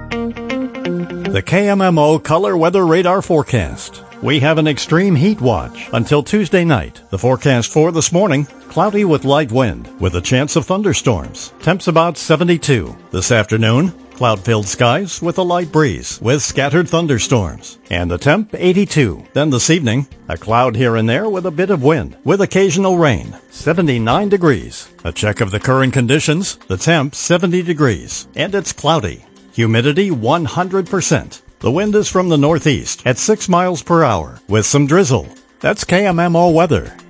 The KMMO Color Weather Radar Forecast. We have an extreme heat watch until Tuesday night. The forecast for this morning, cloudy with light wind with a chance of thunderstorms. Temps about 72. This afternoon, cloud-filled skies with a light breeze with scattered thunderstorms. And the temp 82. Then this evening, a cloud here and there with a bit of wind with occasional rain. 79 degrees. A check of the current conditions. The temp 70 degrees. And it's cloudy. Humidity 100%. The wind is from the northeast at 6 miles per hour with some drizzle. That's KMMO weather.